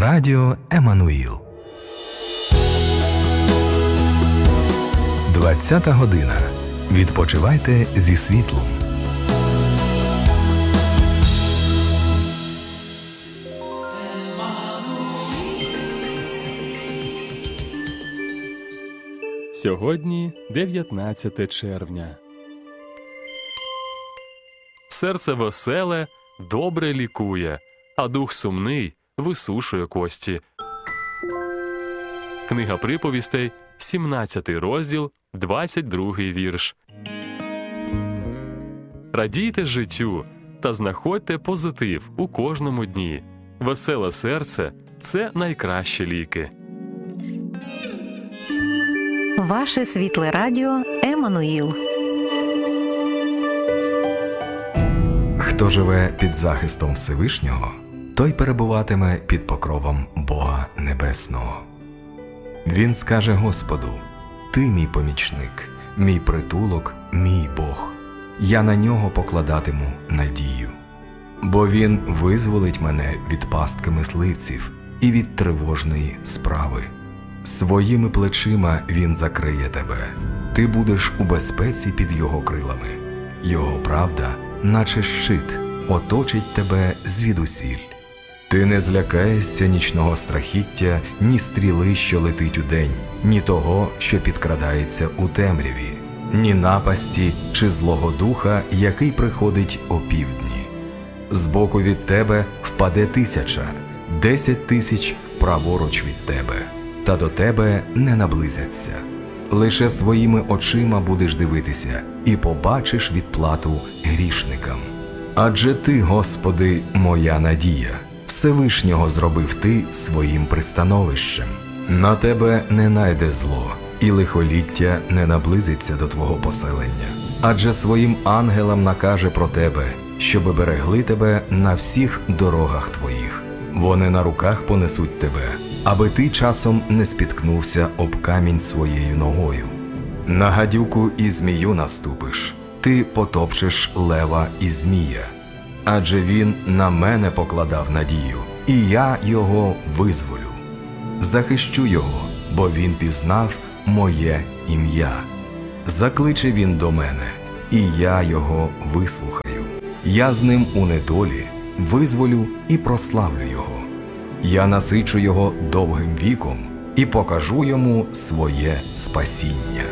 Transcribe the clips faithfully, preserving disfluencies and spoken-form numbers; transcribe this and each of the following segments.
Радіо Еммануїл. двадцята година. Відпочивайте зі світлом. Сьогодні дев'ятнадцяте червня. Серце веселе добре лікує, а дух сумний висушує кості. Книга приповістей, сімнадцятий розділ, двадцять другий вірш. Радійте життю та знаходьте позитив у кожному дні. Веселе серце – це найкращі ліки. Ваше світле радіо Еммануїл. Хто живе під захистом Всевишнього, той перебуватиме під покровом Бога Небесного. Він скаже Господу: «Ти мій помічник, мій притулок, мій Бог. Я на нього покладатиму надію. Бо він визволить мене від пастки мисливців і від тривожної справи. Своїми плечима він закриє тебе. Ти будеш у безпеці під його крилами. Його правда, наче щит, оточить тебе звідусіль. Ти не злякаєшся нічного страхіття, ні стріли, що летить удень, ні того, що підкрадається у темряві, ні напасті чи злого духа, який приходить опівдні. Збоку від тебе впаде тисяча, десять тисяч праворуч від тебе, та до тебе не наблизяться. Лише своїми очима будеш дивитися і побачиш відплату грішникам. Адже ти, Господи, моя надія, Всевишнього зробив ти своїм пристановищем. На тебе не найде зло, і лихоліття не наблизиться до твого поселення. Адже своїм ангелам накаже про тебе, щоби берегли тебе на всіх дорогах твоїх. Вони на руках понесуть тебе, аби ти часом не спіткнувся об камінь своєю ногою. На гадюку і змію наступиш, ти потопчеш лева і змія. Адже він на мене покладав надію, і я його визволю. Захищу його, бо він пізнав моє ім'я. Закличе він до мене, і я його вислухаю. Я з ним у недолі визволю і прославлю його. Я насичу його довгим віком і покажу йому своє спасіння.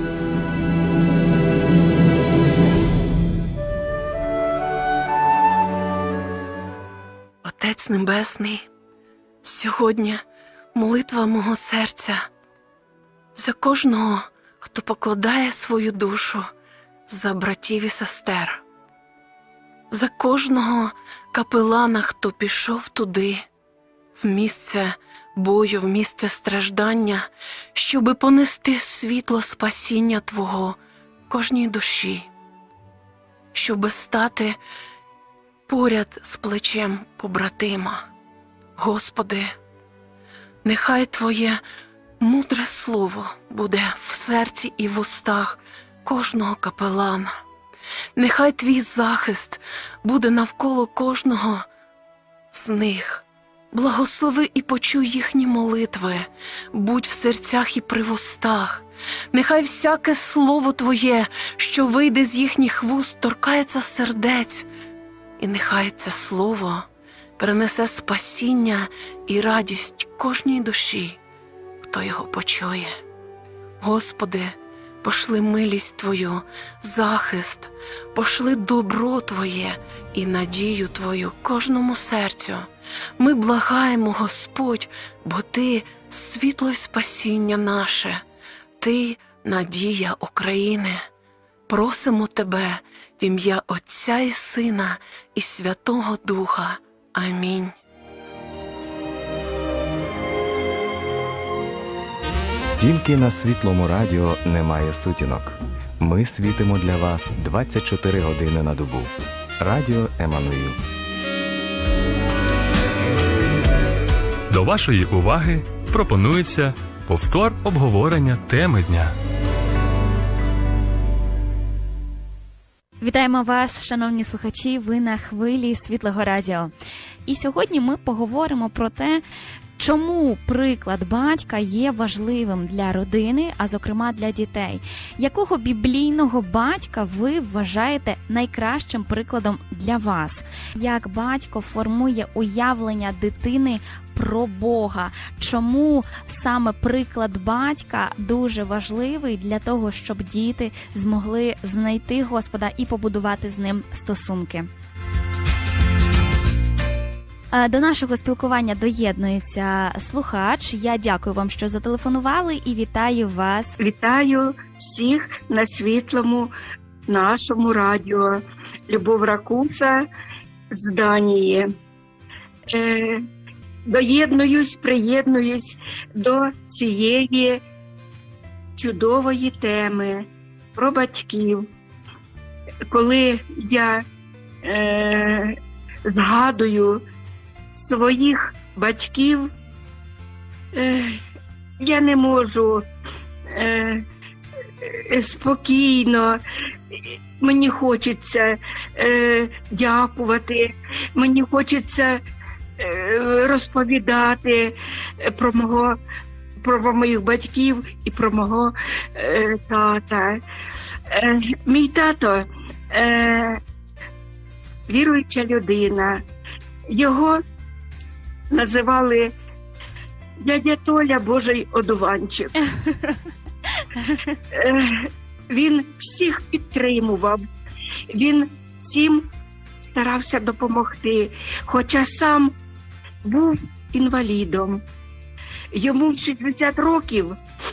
Отець Небесний, сьогодні молитва мого серця за кожного, хто покладає свою душу за братів і сестер, за кожного капелана, хто пішов туди, в місце бою, в місце страждання, щоби понести світло спасіння Твого кожній душі, щоби стати поряд з плечем побратима. Господи, нехай Твоє мудре слово буде в серці і в устах кожного капелана. Нехай Твій захист буде навколо кожного з них. Благослови і почуй їхні молитви, будь в серцях і при вустах. Нехай всяке слово Твоє, що вийде з їхніх вуст, торкається сердець, і нехай це слово принесе спасіння і радість кожній душі, хто його почує. Господи, пошли милість Твою, захист, пошли добро Твоє і надію Твою кожному серцю. Ми благаємо, Господь, бо Ти – світло й спасіння наше, Ти – надія України. Просимо Тебе в ім'я Отця і Сина і Святого Духа. Амінь. Тільки на Світлому радіо немає сутінок. Ми світимо для вас двадцять чотири години на добу. Радіо Еммануїл. До вашої уваги пропонується повтор обговорення теми дня. Вітаємо вас, шановні слухачі, ви на хвилі Світлого радіо. І сьогодні ми поговоримо про те, чому приклад батька є важливим для родини, а зокрема для дітей. Якого біблійного батька ви вважаєте найкращим прикладом для вас? Як батько формує уявлення дитини про Бога? Чому саме приклад батька дуже важливий для того, щоб діти змогли знайти Господа і побудувати з ним стосунки? До нашого спілкування доєднується слухач. Я дякую вам, що зателефонували, і вітаю вас. Вітаю всіх на світлому нашому радіо. Любов Ракуса з Данії. Е, доєднуюсь, приєднуюсь до цієї чудової теми про батьків. Коли я е, згадую своїх батьків, е, я не можу е, спокійно, мені хочеться е, дякувати, мені хочеться е, розповідати про мого, про моїх батьків і про мого е, тата. Е, мій тато е, віруюча людина. Його називали дядя Толя Божий одуванчик. Він всіх підтримував, він всім старався допомогти, хоча сам був інвалідом. Йому в шістдесят років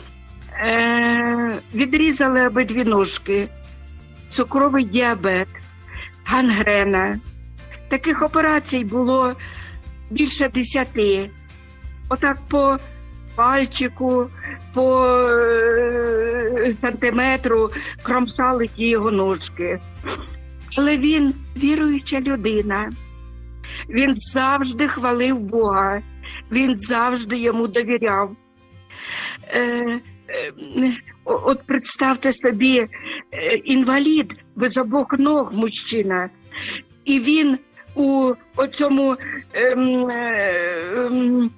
відрізали обидві ножки, цукровий діабет, гангрена. Таких операцій було більше десяти. Отак по пальчику, по е, сантиметру кромсали ті його ножки. Але він віруюча людина. Він завжди хвалив Бога. Він завжди йому довіряв. Е, е, от представте собі, е, інвалід без обох ног мужчина. І він у оцьому ем, ем,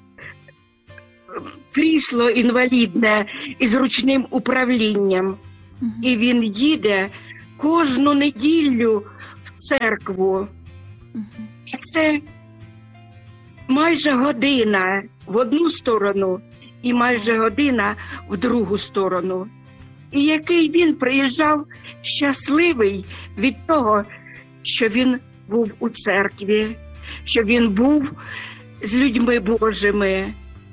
крісло інвалідне із ручним управлінням. Uh-huh. І він їде кожну неділю в церкву. Uh-huh. Це майже година в одну сторону і майже година в другу сторону. І який він приїжджав щасливий від того, що він був у церкві, що він був з людьми Божими.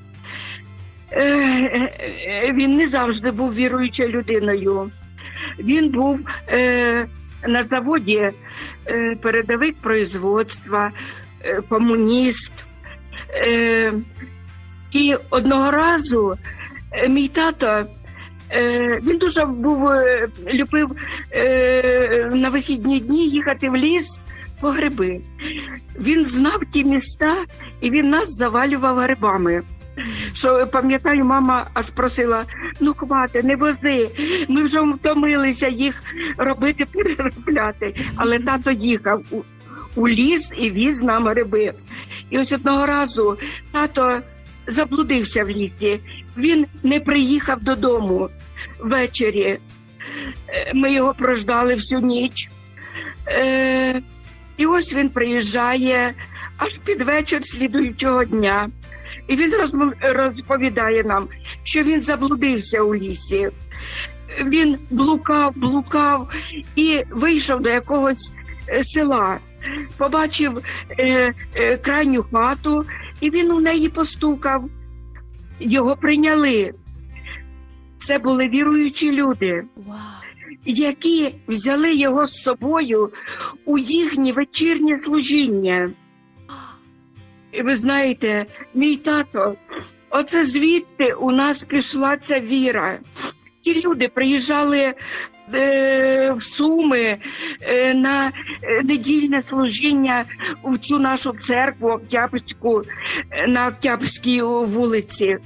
Він не завжди був віруючою людиною. Він був е, на заводі е, передовик производства, е, комуніст. Е, і одного разу е, мій тато, е, він дуже був, е, любив е, на вихідні дні їхати в ліс по гриби. Він знав ті міста, і він нас завалював грибами. Що, пам'ятаю, мама аж просила, ну хвати, не вози, ми вже втомилися їх робити, переробляти. Але тато їхав у, у ліс і віз нам гриби. І ось одного разу тато заблудився в лісі. Він не приїхав додому ввечері. Ми його прождали всю ніч. Е, і ось він приїжджає аж під вечір слідуючого дня. І він розповідає нам, що він заблудився у лісі. Він блукав, блукав і вийшов до якогось села. Побачив е, е, крайню хату, і він у неї постукав. Його прийняли. Це були віруючі люди, які взяли його з собою у їхнє вечірнє служіння. І ви знаєте, мій тато, оце звідти у нас пішла ця віра. Ті люди приїжджали е, в Суми е, на недільне служіння в цю нашу церкву Октябрську, на Октябрській вулиці.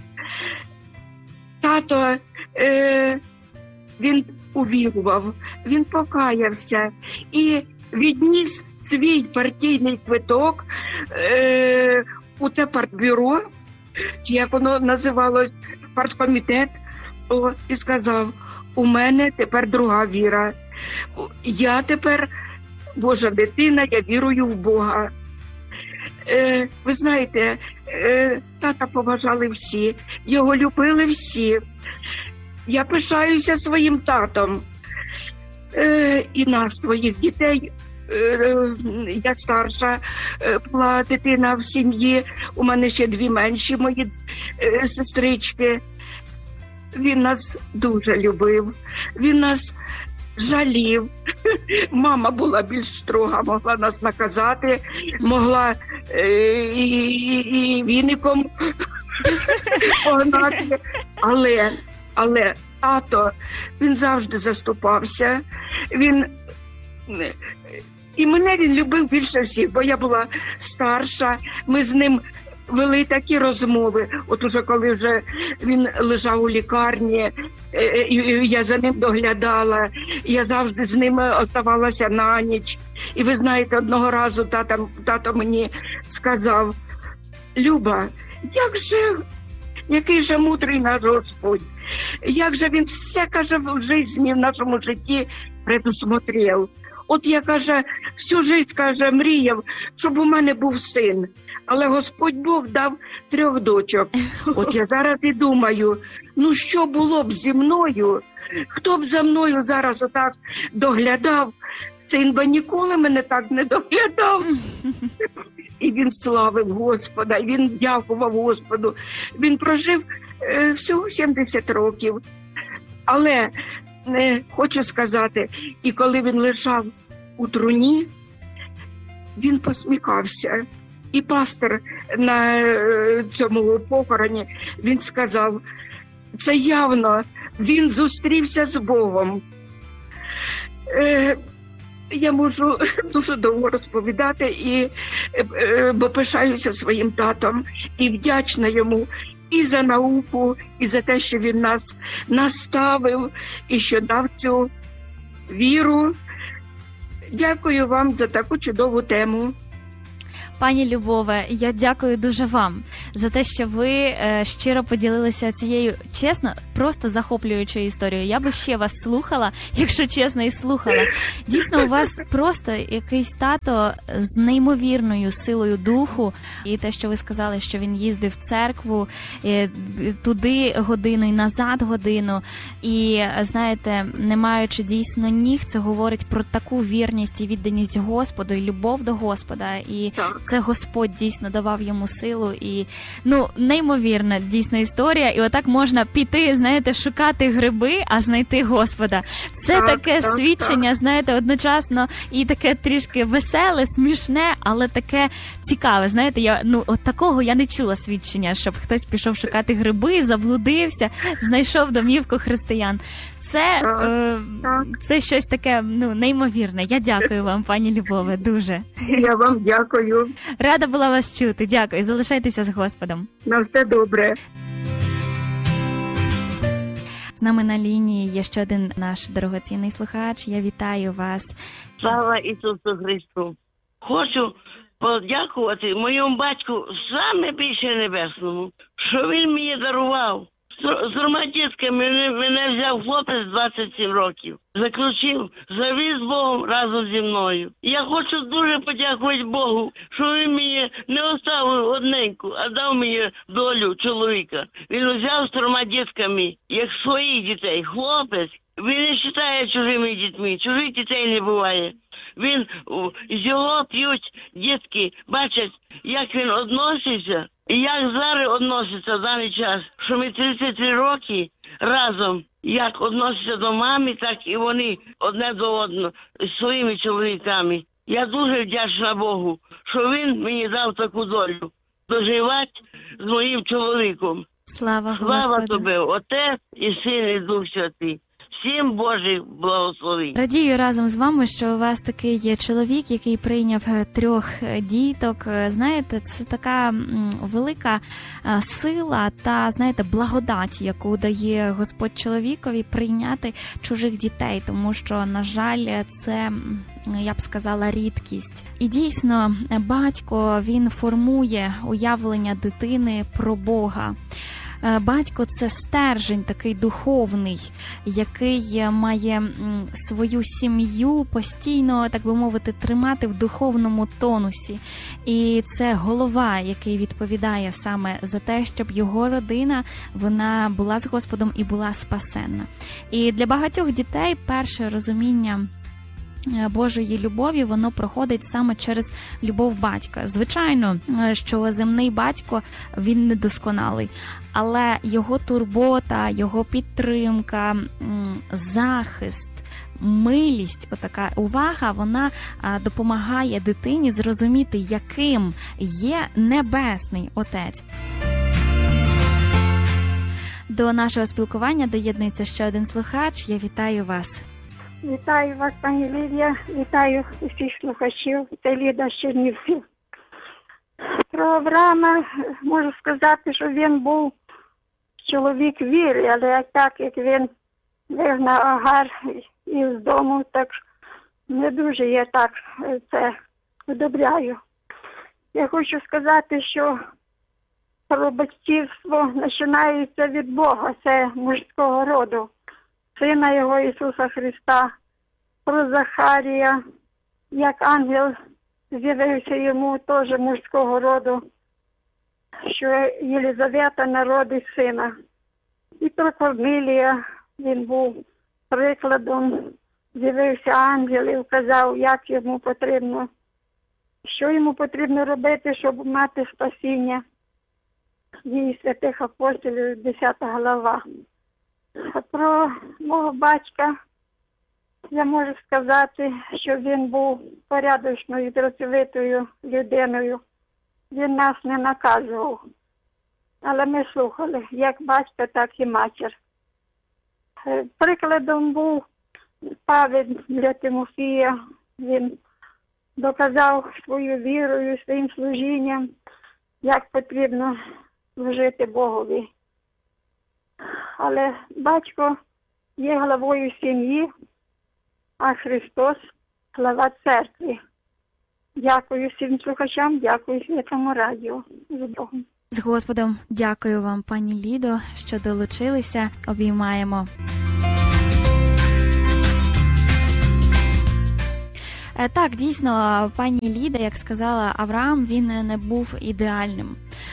Тато, е, він увірував, він покаявся і відніс свій партійний квиток е, у те партбюро, чи як воно називалось, парткомітет, о, і сказав: у мене тепер друга віра. Я тепер Божа дитина, я вірую в Бога. Е, ви знаєте, е, тата поважали всі, його любили всі. Я пишаюся своїм татом е, і на своїх дітей. Е, я старша е, була дитина в сім'ї, у мене ще дві менші мої е, сестрички. Він нас дуже любив, він нас жалів. Мама була більш строга, могла нас наказати, могла е, і, і, і віником погнати. Але, але тато, він завжди заступався. Він, і мене він любив більше всіх, бо я була старша, ми з ним вели такі розмови. От уже коли вже він лежав у лікарні, і я за ним доглядала, я завжди з ним оставалася на ніч. І ви знаєте, одного разу тато, тато мені сказав: Люба, як же, який же мудрий наш Господь, як же він все, каже, в житті, в нашому житті предусмотрел. От я, каже, всю життя, каже, мріяв, щоб у мене був син. Але Господь Бог дав трьох дочок. От я зараз і думаю, ну що було б зі мною? Хто б за мною зараз отак доглядав? Син би ніколи мене так не доглядав. І він славив Господа, і він дякував Господу. Він прожив е, всього сімдесят років. Але не хочу сказати, і коли він лежав у труні, він посміхався. І пастор на е, цьому похороні, він сказав: це явно він зустрівся з Богом. Е, я можу дуже довго розповідати, і, е, бо пишаюся своїм татом і вдячна йому і за науку, і за те, що він нас наставив, і що дав цю віру. Дякую вам за таку чудову тему. Пані Любове, я дякую дуже вам за те, що ви е, щиро поділилися цією, чесно, просто захоплюючою історією. Я би ще вас слухала, якщо чесно, і слухала. Дійсно, у вас просто якийсь тато з неймовірною силою духу. І те, що ви сказали, що він їздив в церкву е, туди годину і назад годину. І, знаєте, не маючи дійсно ніг, це говорить про таку вірність і відданість Господу, і любов до Господа. І Так. це Господь дійсно давав йому силу, і, ну, неймовірна дійсна історія. І отак можна піти, знаєте, шукати гриби, а знайти Господа. Це Так, таке так, свідчення, знаєте, одночасно і таке трішки веселе, смішне, але таке цікаве. Знаєте, я, ну, от такого я не чула свідчення, щоб хтось пішов шукати гриби, заблудився, знайшов домівку християн. Це, Так, е, так. це щось таке, ну, неймовірне. Я дякую вам, пані Любове, дуже. Я вам дякую. Рада була вас чути. Дякую. Залишайтеся з Господом. На все добре. З нами на лінії є ще один наш дорогоцінний слухач. Я вітаю вас. Слава Ісусу Христу! Хочу подякувати моєму батьку саме більше небесному, що він мені дарував. З романтичками мене, мене взяв хлопець двадцять сім років. Заключив завіз з Богом разом зі мною. Я хочу дуже подякувати Богу, що він мені не оставив одненьку, а дав мені долю чоловіка. Він взяв з трьома дітками, як своїх дітей. Хлопець, він не вважає чужими дітьми, чужих дітей не буває. Він, з його п'ють дітки, бачать, як він односиться, і як зараз односиться в даний час, що ми тридцять три роки разом, як односяться до мами, так і вони одне до одного з своїми чоловіками. Я дуже вдячна Богу, що він мені дав таку долю доживати з моїм чоловіком. Слава Слава Господу. тобі, Отець і Син і Дух Святий. Всім Божих благословень. Радію разом з вами, що у вас такий є чоловік, який прийняв е, трьох е, діток. Е, Знаєте, це така м, велика е, сила та, знаєте, благодать, яку дає Господь чоловікові прийняти чужих дітей, тому що, на жаль, це, м, я б сказала, рідкість. І дійсно, е, батько, він формує уявлення дитини про Бога. Е, Батько – це стержень такий духовний, який має м, свою сім'ю постійно, так би мовити, тримати в духовному тонусі. І це голова, який відповідає саме за те, щоб його родина, вона була з Господом і була спасенна. І для багатьох дітей перше розуміння Божої любові, воно проходить саме через любов батька. Звичайно, що земний батько, він недосконалий, але його турбота, його підтримка, захист, милість, отака увага, вона допомагає дитині зрозуміти, яким є Небесний Отець. До нашого спілкування доєднується ще один слухач. Я вітаю вас. Вітаю вас, пані Лідія, вітаю усіх слухачів, це Ліда з Чернівців. Про Авраама можу сказати, що він був чоловік віри, але так як він вигнав Агар із дому, так не дуже я так це одобряю. Я хочу сказати, що про батьківство починається від Бога, це мужського роду. Сина його Ісуса Христа, про Захарія, як ангел з'явився йому теж мужського роду, що Єлизавета народить сина. І про Корнилія, він був прикладом, з'явився ангел і вказав, як йому потрібно, що йому потрібно робити, щоб мати спасіння. Дії святих апостолів, десята глава. А про мого батька я можу сказати, що він був порядочною і працьовитою людиною. Він нас не наказував, але ми слухали, як батька, так і матір. Прикладом був Павел для Тимофія. Він доказав свою вірою, своїм служінням, як потрібно служити Богові. Але батько є главою сім'ї, а Христос – глава церкви. Дякую всім слухачам, дякую Святому радіо. З Богом. З Господом. Дякую вам, пані Лідо, що долучилися. Обіймаємо. Так, дійсно, пані Ліда, як сказала Авраам, він не був ідеальним.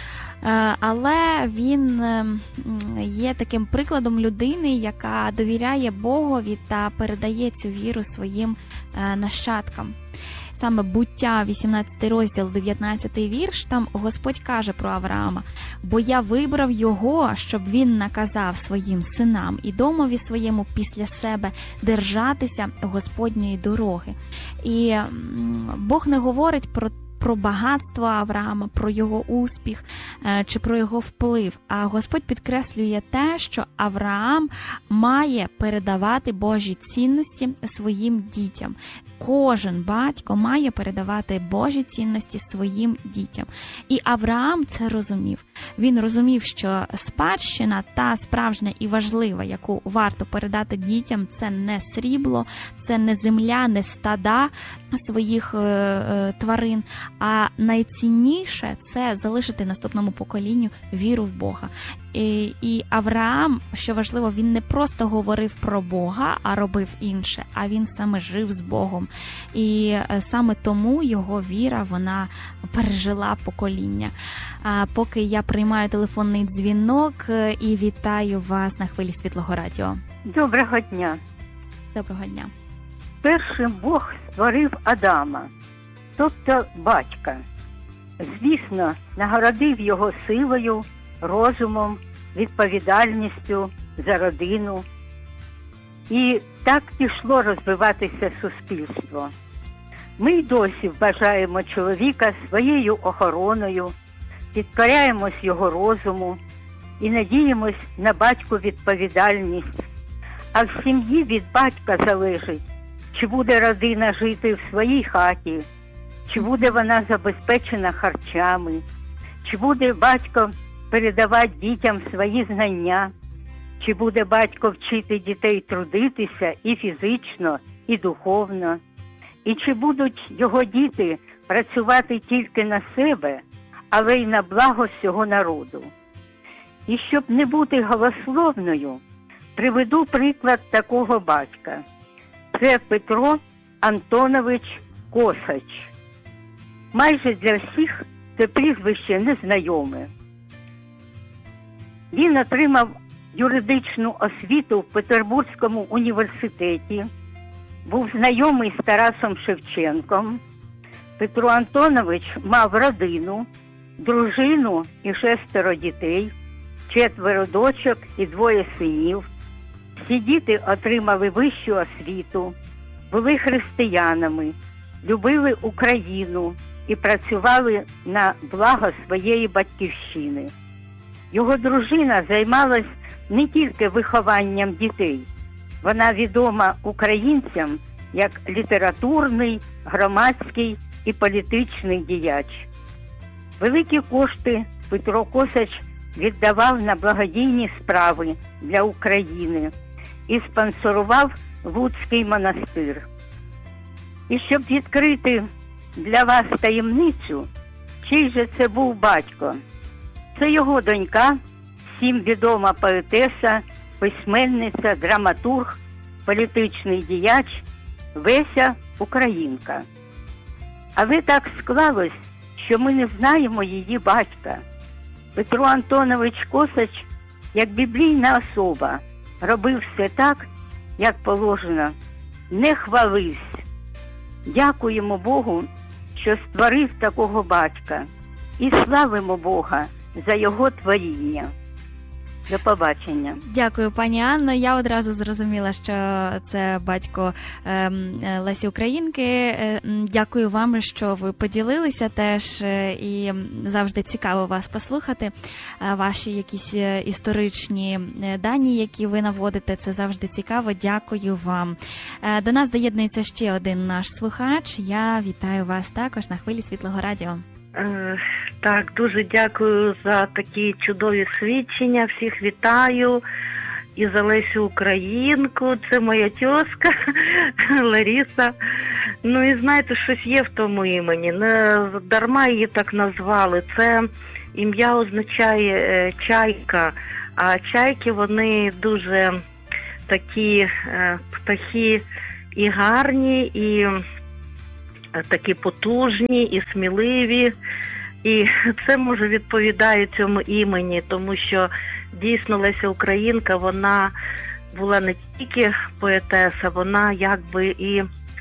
Але він є таким прикладом людини, яка довіряє Богові та передає цю віру своїм нащадкам. Саме Буття, вісімнадцятий розділ, дев'ятнадцятий вірш, там Господь каже про Авраама: «Бо я вибрав його, щоб він наказав своїм синам і домові своєму після себе держатися Господньої дороги». І Бог не говорить про про багатство Авраама, про його успіх чи про його вплив. А Господь підкреслює те, що Авраам має передавати Божі цінності своїм дітям. Кожен батько має передавати Божі цінності своїм дітям. І Авраам це розумів. Він розумів, що спадщина, та справжня і важлива, яку варто передати дітям, це не срібло, це не земля, не стада своїх е, е, тварин, а найцінніше – це залишити наступному поколінню віру в Бога. І, і Авраам, що важливо, він не просто говорив про Бога, а робив інше, а він саме жив з Богом. І саме тому його віра, вона пережила покоління. А поки я приймаю телефонний дзвінок і вітаю вас на хвилі Світлого радіо. Доброго дня. Доброго дня. Першим Бог створив Адама, тобто батька. Звісно, нагородив його силою, розумом, відповідальністю за родину. І так пішло розвиватися суспільство. Ми й досі вважаємо чоловіка своєю охороною, підкоряємось його розуму і надіємось на батьку відповідальність. А в сім'ї від батька залежить, чи буде родина жити в своїй хаті, чи буде вона забезпечена харчами, чи буде батько передавати дітям свої знання, чи буде батько вчити дітей трудитися і фізично, і духовно, і чи будуть його діти працювати тільки на себе, але й на благо всього народу. І щоб не бути голословною, приведу приклад такого батька. Це Петро Антонович Косач. Майже для всіх це прізвище незнайоме. Він отримав юридичну освіту в Петербурзькому університеті, був знайомий з Тарасом Шевченком. Петро Антонович мав родину, дружину і шестеро дітей, четверо дочок і двоє синів. Всі діти отримали вищу освіту, були християнами, любили Україну і працювали на благо своєї батьківщини. Його дружина займалась не тільки вихованням дітей. Вона відома українцям як літературний, громадський і політичний діяч. Великі кошти Петро Косач віддавав на благодійні справи для України і спонсорував Луцький монастир. І щоб відкрити для вас таємницю, чий же це був батько? Це його донька, всім відома поетеса, письменниця, драматург, політичний діяч Леся Українка. Але так склалось, що ми не знаємо її батька. Петро Антонович Косач, як біблійна особа, робив все так, як положено, не хвалився. Дякуємо Богу, що створив такого батька, і славимо Бога за його творіння. До побачення. Дякую, пані Анно. Я одразу зрозуміла, що це батько е, Лесі Українки. Е, дякую вам, що ви поділилися теж, е, і завжди цікаво вас послухати. Е, ваші якісь історичні дані, які ви наводите, це завжди цікаво. Дякую вам. Е, до нас доєднується ще один наш слухач. Я вітаю вас також на хвилі Світлого радіо. Так, дуже дякую за такі чудові свідчення. Всіх вітаю. І за Лесю Українку. Це моя тьоска Лариса. Ну і знаєте, щось є в тому імені. Не дарма її так назвали. Це ім'я означає чайка. А чайки, вони дуже такі птахи і гарні, і такі потужні і сміливі, і це, може, відповідає цьому імені, тому що дійсно Леся Українка, вона була не тільки поетеса, вона якби і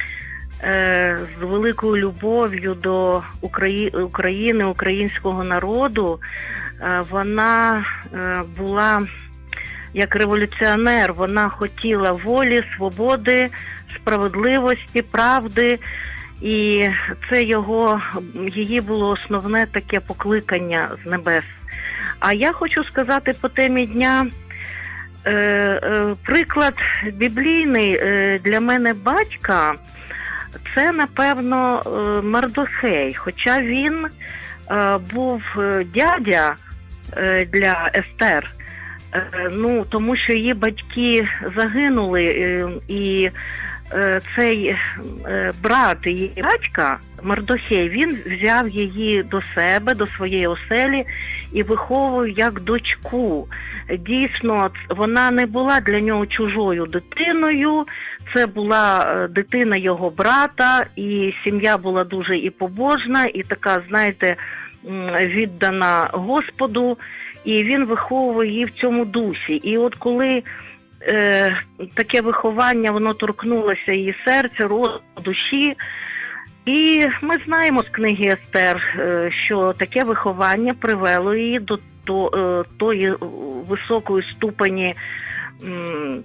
е, з великою любов'ю до Украї... України, українського народу, е, вона е, була як революціонер, вона хотіла волі, свободи, справедливості, правди. І це його, її було основне таке покликання з небес. А я хочу сказати по темі дня, е, е, приклад біблійний е, для мене батька, це, напевно, е, Мардохей. Хоча він е, був дядя е, для Естер, е, ну, тому що її батьки загинули, е, і цей брат її батька, Мардохей, він взяв її до себе, до своєї оселі і виховував як дочку. Дійсно, вона не була для нього чужою дитиною, це була дитина його брата, і сім'я була дуже і побожна, і така, знаєте, віддана Господу, і він виховував її в цьому дусі. І от коли Е, таке виховання, воно торкнулося її серця, розуму, душі. І ми знаємо з книги Естер, е, що таке виховання привело її до, до е, тої високої ступені м,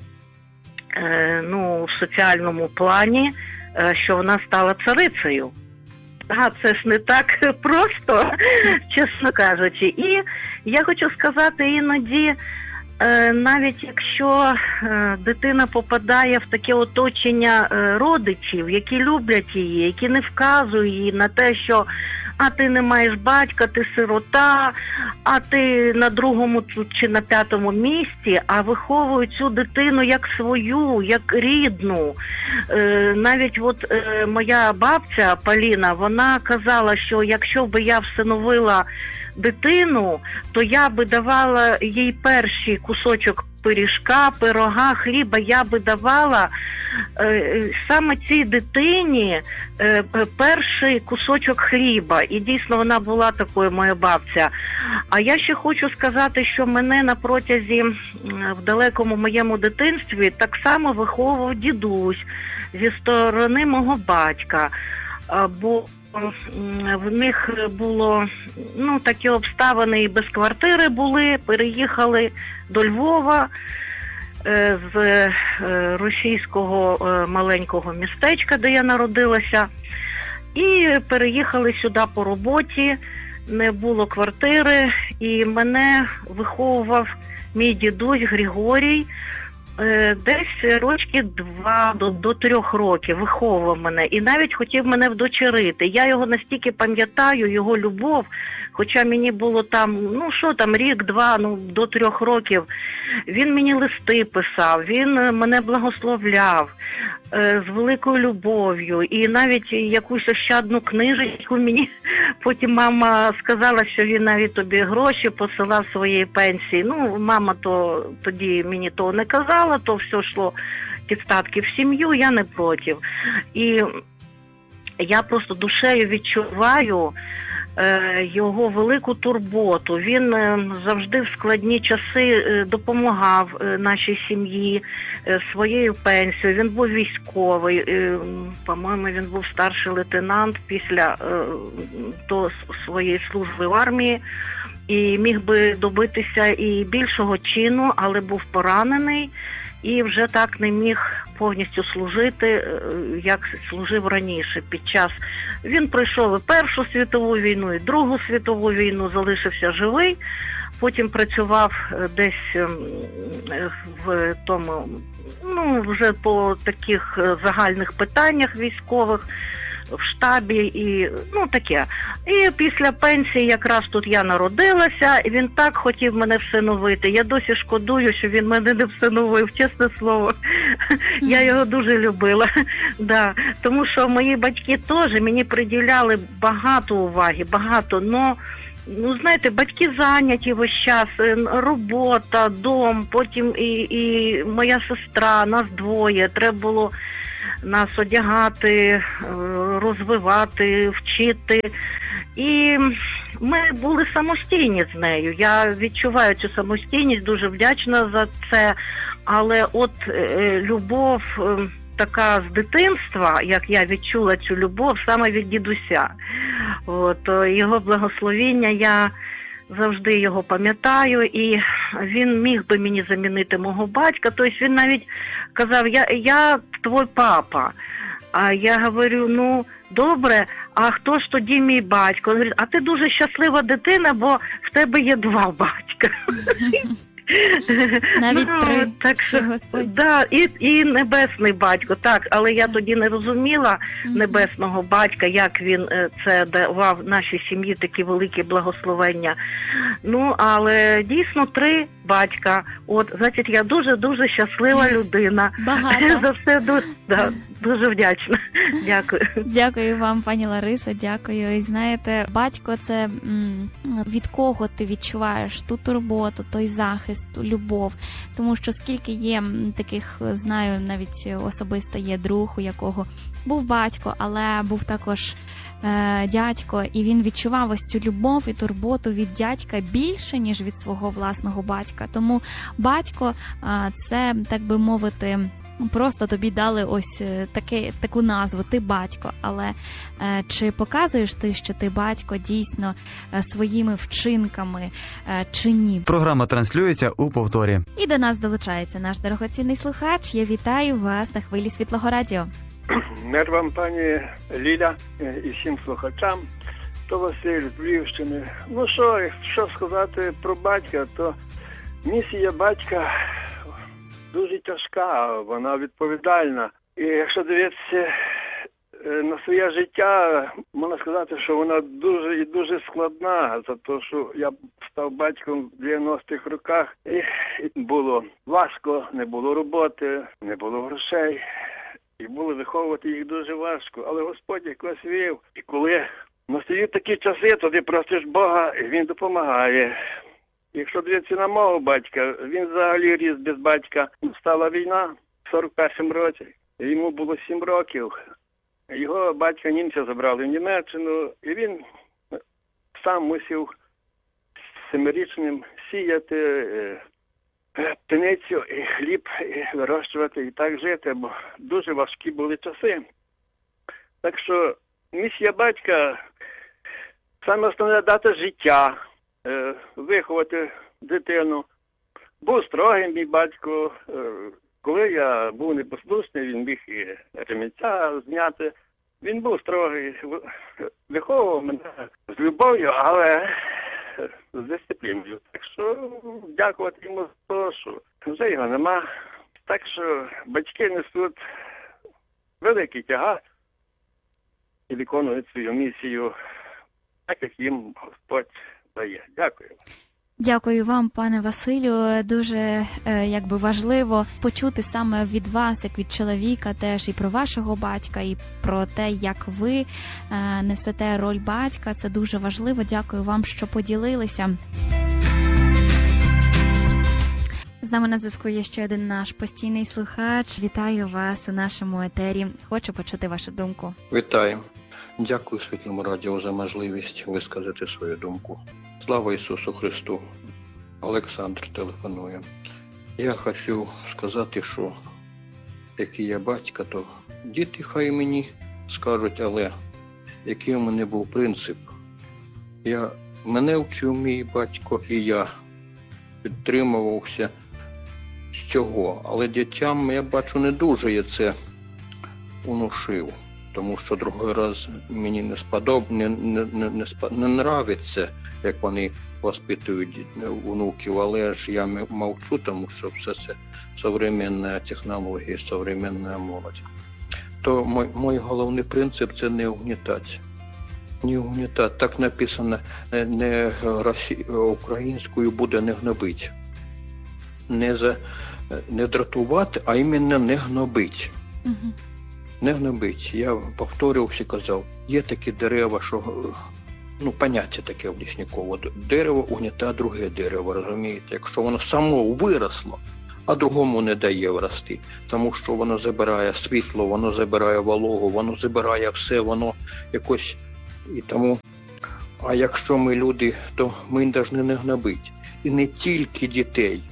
е, ну, в соціальному плані, е, що вона стала царицею. А це ж не так просто, чесно кажучи. І я хочу сказати, іноді е, навіть якщо е, дитина попадає в таке оточення е, родичів, які люблять її, які не вказують їй на те, що а ти не маєш батька, ти сирота, а ти на другому чи на п'ятому місці, а виховують цю дитину як свою, як рідну. Е, навіть от е, моя бабця Поліна, вона казала, що якщо би я всиновила дитину, то я би давала їй перший кусочок пиріжка, пирога, хліба, я би давала е, саме цій дитині е, перший кусочок хліба. І дійсно вона була такою, моя бабця. А я ще хочу сказати, що мене на протязі в далекому моєму дитинстві так само виховував дідусь зі сторони мого батька. Бо в них було, ну, такі обставини, і без квартири були, переїхали до Львова е, з е, російського е, маленького містечка, де я народилася, і переїхали сюди по роботі, не було квартири, і мене виховував мій дідусь Григорій, десь рочки два до, до трьох років виховував мене і навіть хотів мене вдочерити. Я його настільки пам'ятаю, його любов, хоча мені було там, ну що там, рік-два, ну до трьох років. Він мені листи писав, він мене благословляв е, з великою любов'ю. І навіть якусь ощадну книжечку мені потім мама сказала, що він навіть тобі гроші посилав своєї пенсії. Ну, мама то тоді мені того не казала, то все йшло під статки в сім'ю, я не проти. І я просто душею відчуваю його велику турботу. Він завжди в складні часи допомагав нашій сім'ї своєю пенсією. Він був військовий, по-моєму, він був старший лейтенант після до своєї служби в армії і міг би добитися і більшого чину, але був поранений і вже так не міг повністю служити, як служив раніше під час. Він пройшов і Першу світову війну, і Другу світову війну, залишився живий, потім працював десь в тому, ну, вже по таких загальних питаннях військових, в штабі і, ну, таке. І після пенсії якраз тут я народилася, і він так хотів мене всиновити. Я досі шкодую, що він мене не всиновив, чесне слово. Я його дуже любила. Да. Тому що мої батьки теж мені приділяли багато уваги, багато, но ну, знаєте, батьки зайняті весь час, робота, дом, потім і, і моя сестра, нас двоє, треба було нас одягати, розвивати, вчити. І ми були самостійні з нею. Я відчуваю цю самостійність, дуже вдячна за це. Але от е, любов е, така з дитинства, як я відчула цю любов, саме від дідуся. От, його благословіння, я завжди його пам'ятаю, і він міг би мені замінити мого батька. Тобто він навіть казав, я, я твій папа. А я говорю, ну, добре, а хто ж тоді мій батько? Він говорить, а ти дуже щаслива дитина, бо в тебе є два батька. Навіть ну, три, так що, Господь. Да, і, і небесний батько, так, але я тоді не розуміла небесного батька, як він це давав нашій сім'ї, такі великі благословення. Ну, але дійсно три батька. От, значить, я дуже-дуже щаслива людина. Багато. За все дуже, да, дуже вдячна. Дякую. Дякую вам, пані Ларисо, дякую. І знаєте, батько – це м, від кого ти відчуваєш ту турботу, той захист, ту любов. Тому що скільки є таких, знаю, навіть особисто є друг, у якого був батько, але був також е, дядько, і він відчував ось цю любов і турботу від дядька більше, ніж від свого власного батька. Тому батько е, – це, так би мовити, просто тобі дали ось таке, таку назву, ти батько, але е, чи показуєш ти, що ти батько дійсно е, своїми вчинками е, чи ні? Програма транслюється у повторі. І до нас долучається наш дорогоцінний слухач. Я вітаю вас на хвилі Світлого Радіо. Мир вам, пані Ліля, і всім слухачам. То Василь з Львівщини. Ну що, що сказати про батька, то Місія батька дуже тяжка, вона відповідальна. І якщо дивитися на своє життя, можна сказати, що вона дуже і дуже складна, за те, що я став батьком в дев'яностих роках, і було важко, не було роботи, не було грошей, і було виховувати їх дуже важко. Але Господь якось вів. І коли настають такі часи, тоді просиш Бога, і Він допомагає. Якщо дивитися на мого батька, він взагалі ріс без батька. Стала війна в сорок першому році, йому було сім років. Його батька німця забрали в Німеччину, і він сам мусив семирічним сіяти е, пшеницю і хліб і вирощувати, і так жити, бо дуже важкі були часи. Так що місія батька саме основне дати життя, е, виховати дитину. Був строгий мій батько. Е, коли я був непослушний, він міг і ремінця зняти. Він був строгий, виховував мене з любов'ю, але з дисципліною. Так що дякувати йому за те, що вже його нема. Так що батьки несуть великий тягар і виконують свою місію, так як їм Господь дає. Дякую. Дякую вам, пане Василю. Дуже е, якби важливо почути саме від вас, як від чоловіка, теж і про вашого батька, і про те, як ви е, несете роль батька. Це дуже важливо. Дякую вам, що поділилися. З нами на зв'язку є ще один наш постійний слухач. Вітаю вас у нашому етері. Хочу почути вашу думку. Вітаю. Дякую Світлому радіо за можливість висказати свою думку. Слава Ісусу Христу! Олександр телефонує. Я хочу сказати, що який я батька, то діти хай мені скажуть, але який у мене був принцип. Я, мене вчив мій батько, і я підтримувався з цього. Але дітям, я бачу, не дуже я це унушив. Тому що другий раз мені не сподоб... не, не, не, не, спод... не нравиться, як вони воспитують внуків, але ж я мовчу, тому що все це сучасні технології, сучасна молодь. То мій, мій головний принцип – це не угнітати. Не угнітати. Так написано, не росі... українською буде не гнобити. Не, за... не дратувати, а іменно не гнобити. Угу. Не гнобить. Я повторювався, казав, є такі дерева, що, ну, поняття таке в Лісніково. Дерево угнітає друге дерево, розумієте? Якщо воно само виросло, а другому не дає врости, тому що воно забирає світло, воно забирає вологу, воно забирає все, воно якось і тому. А якщо ми люди, то ми повинні не гнобити. І не тільки дітей.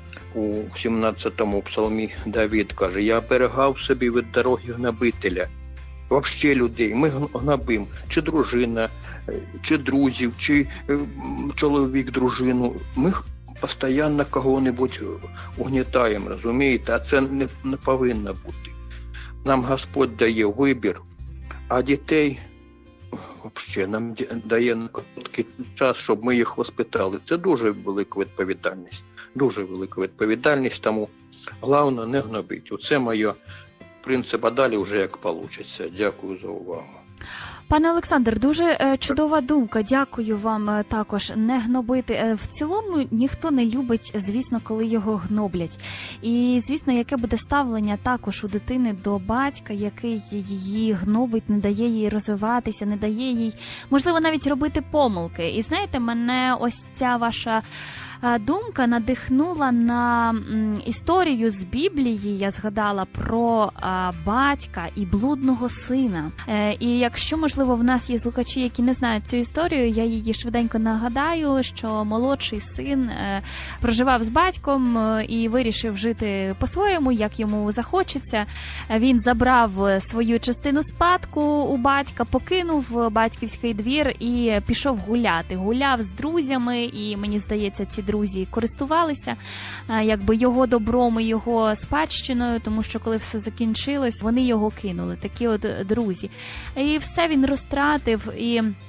У сімнадцятому псалмі Давид каже, я оберігав собі від дороги гнобителя. Вообще людей. Ми гнобимо чи дружина, чи друзів, чи чоловік дружину. Ми постійно кого-небудь угнітаємо, розумієте? А це не, не повинно бути. Нам Господь дає вибір, а дітей взагалі нам дає на короткий час, щоб ми їх воспитали. Це дуже велика відповідальність. Дуже велика відповідальність, тому головне не гнобити. Оце моє принцип, а далі вже як вийде. Дякую за увагу. Пане Олександр, дуже чудова думка. Дякую вам також. Не гнобити. В цілому ніхто не любить, звісно, коли його гноблять. І, звісно, яке буде ставлення також у дитини до батька, який її гнобить, не дає їй розвиватися, не дає їй, можливо, навіть робити помилки. І знаєте, мене ось ця ваша думка надихнула на історію з Біблії. Я згадала про а, батька і блудного сина. Е, і якщо, можливо, в нас є слухачі, які не знають цю історію, я її швиденько нагадаю, що молодший син е, проживав з батьком е, і вирішив жити по-своєму, як йому захочеться. Він забрав свою частину спадку у батька, покинув батьківський двір і пішов гуляти. Гуляв з друзями, і, мені здається, ці друзі користувалися якби його добром і його спадщиною, тому що коли все закінчилось, вони його кинули, такі от друзі. І все він розтратив, і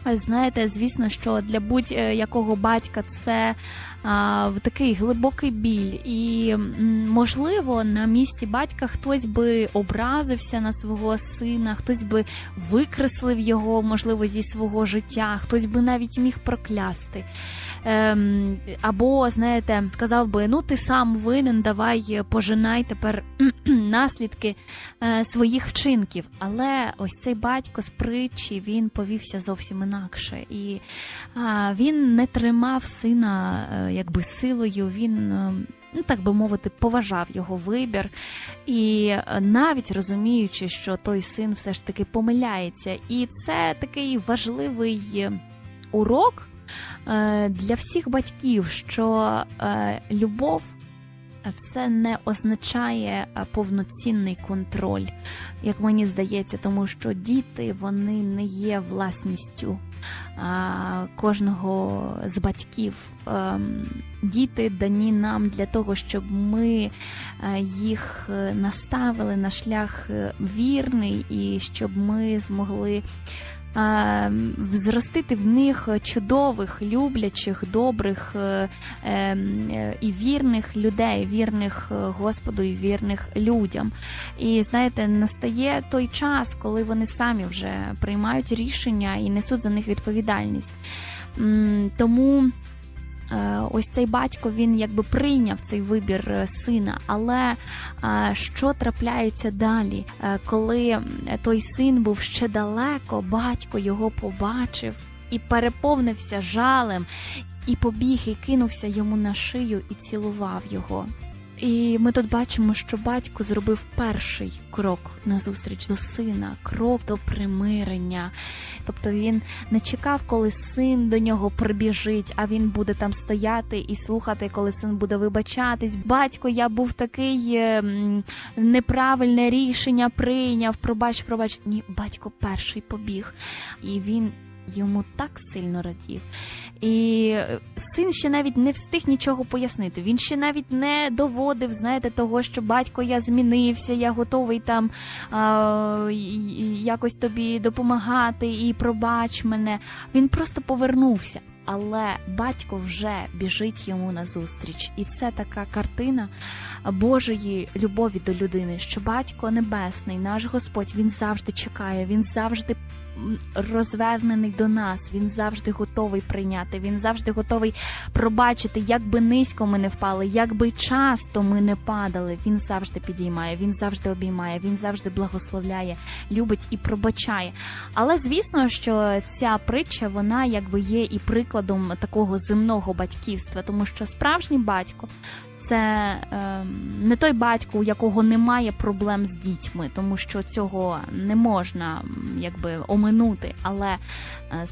Знаєте, звісно, що для будь-якого батька це а, такий глибокий біль. І, можливо, на місці батька хтось би образився на свого сина, хтось би викреслив його, можливо, зі свого життя, хтось би навіть міг проклясти. Ем, або, знаєте, сказав би, ну ти сам винен, давай пожинай тепер наслідки е, своїх вчинків. Але ось цей батько з притчі, він повівся зовсім інакше. І е, він не тримав сина е, якби силою, він, е, ну так би мовити, поважав його вибір. І навіть розуміючи, що той син все ж таки помиляється. І це такий важливий урок для всіх батьків, що любов – це не означає повноцінний контроль, як мені здається, тому що діти, вони не є власністю кожного з батьків. Діти дані нам для того, щоб ми їх наставили на шлях вірний і щоб ми змогли взростити в них чудових, люблячих, добрих і вірних людей, вірних Господу і вірних людям. І, знаєте, настає той час, коли вони самі вже приймають рішення і несуть за них відповідальність. Тому ось цей батько, він якби прийняв цей вибір сина, але що трапляється далі? Коли той син був ще далеко, батько його побачив і переповнився жалем, і побіг, і кинувся йому на шию, і цілував його. І ми тут бачимо, що батько зробив перший крок назустріч до сина, крок до примирення. Тобто він не чекав, коли син до нього прибіжить, а він буде там стояти і слухати, коли син буде вибачатись. Батько, я був такий м, неправильне рішення прийняв, пробач, пробач. Ні, батько перший побіг. І він йому так сильно радів. І син ще навіть не встиг нічого пояснити. Він ще навіть не доводив, знаєте, того, що батько, я змінився, я готовий там а, якось тобі допомагати і пробач мене. Він просто повернувся. Але батько вже біжить йому назустріч. І це така картина Божої любові до людини, що батько небесний, наш Господь, він завжди чекає, він завжди розвернений до нас, він завжди готовий прийняти, він завжди готовий пробачити, як би низько ми не впали, як би часто ми не падали, він завжди підіймає, він завжди обіймає, він завжди благословляє, любить і пробачає. Але звісно, що ця притча, вона якби є і прикладом такого земного батьківства, тому що справжній батько це е, не той батько, у якого немає проблем з дітьми, тому що цього не можна якби оминути, але е,